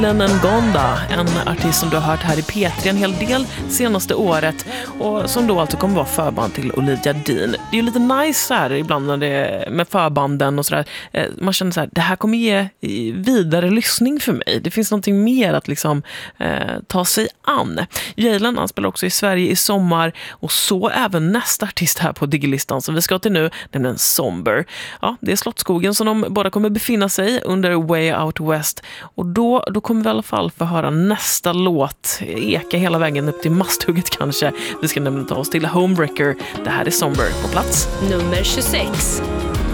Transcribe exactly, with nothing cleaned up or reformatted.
Lennon Gonda, en artist som du har hört här i P tre en hel del senaste året och som då alltså kommer vara förband till Olivia Dean. Det är ju lite nice här ibland när det är med förbanden och sådär. Man känner så här, det här kommer ge vidare lyssning för mig. Det finns någonting mer att liksom eh, ta sig an. Jalen, han spelar också i Sverige i sommar och så även nästa artist här på Digilistan som vi ska till nu, nämligen Somber. Ja, det är Slottsskogen som de båda kommer befinna sig under Way Out West och då, då kommer vi i alla fall få höra nästa låt eka hela vägen upp till masthugget kanske. Vi ska nämligen ta oss till Homewrecker. Det här är Somber på plats nummer tjugosex.